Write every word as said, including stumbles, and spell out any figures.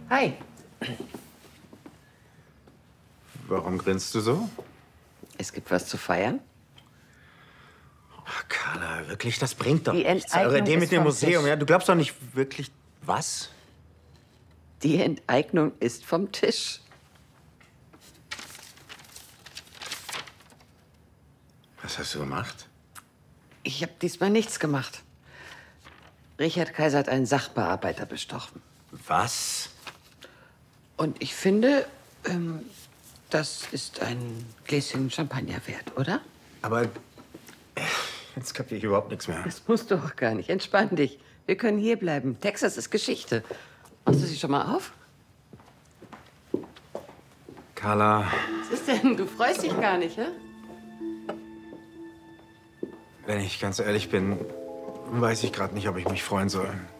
Hi. Warum grinst du so? Es gibt was zu feiern. Ach, Carla, wirklich, das bringt doch Die nichts. Eure Enteignung Idee ist mit dem vom Museum, Tisch. ja? Du glaubst doch nicht wirklich... Was? Die Enteignung ist vom Tisch. Was hast du gemacht? Ich habe diesmal nichts gemacht. Richard Kaiser hat einen Sachbearbeiter bestochen. Was? Und ich finde, ähm, das ist ein Gläschen Champagner wert, oder? Aber... äh, Jetzt kapiere ich überhaupt nichts mehr. Das musst du auch gar nicht. Entspann dich. Wir können hier bleiben. Texas ist Geschichte. Machst du sie schon mal auf? Carla, Was ist denn? Du freust dich gar nicht, hä? wenn ich ganz ehrlich bin, weiß ich gerade nicht, ob ich mich freuen soll.